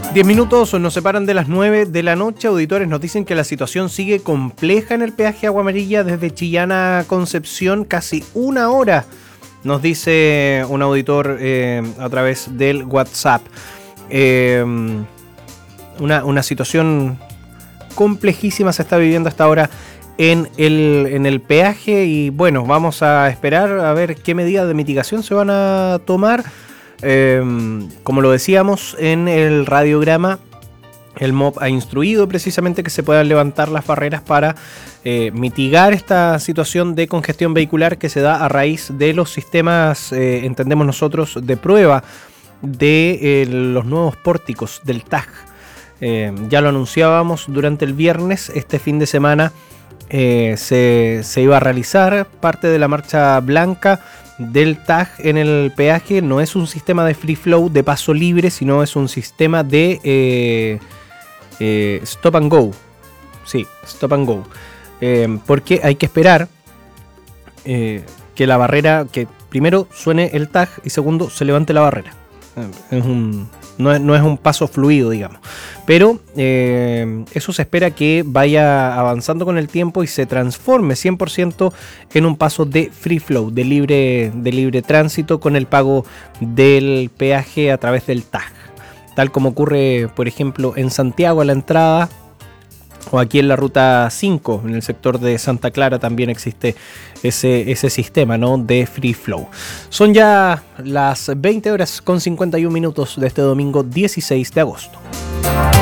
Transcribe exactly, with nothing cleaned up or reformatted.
Diez minutos nos separan de las nueve de la noche. Auditores nos dicen que la situación sigue compleja en el peaje Agua Amarilla desde Chillán a Concepción, casi una hora, nos dice un auditor eh, a través del WhatsApp. Eh, una, una situación complejísima se está viviendo hasta ahora en el, en el peaje y bueno, vamos a esperar a ver qué medidas de mitigación se van a tomar. Eh, como lo decíamos en el radiograma, el M O P ha instruido precisamente que se puedan levantar las barreras para eh, mitigar esta situación de congestión vehicular que se da a raíz de los sistemas, eh, entendemos nosotros, de prueba de eh, los nuevos pórticos del T A G. Eh, ya lo anunciábamos durante el viernes, este fin de semana eh, se, se iba a realizar parte de la marcha blanca del T A G en el peaje. No es un sistema de free flow, de paso libre, sino es un sistema de eh, eh, stop and go. Sí, stop and go. Eh, porque hay que esperar eh, que la barrera, que primero suene el T A G y segundo se levante la barrera. Es un, no, es, no es un paso fluido, digamos. Pero eh, eso se espera que vaya avanzando con el tiempo y se transforme cien por ciento en un paso de free flow, de libre, de libre tránsito con el pago del peaje a través del T A G. Tal como ocurre, por ejemplo, en Santiago a la entrada, o aquí en la ruta cinco, en el sector de Santa Clara también existe ese, ese sistema, ¿no?, de free flow. Son ya las veinte horas con cincuenta y un minutos de este domingo dieciséis de agosto.